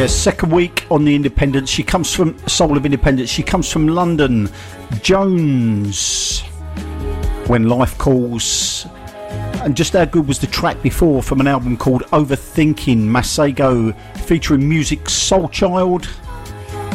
Second week on the Independence. She comes from Soul of Independence. She comes from London. Jones, When Life Calls. And just how good was the track before from an album called Overthinking, Masego, featuring Music Soul Child.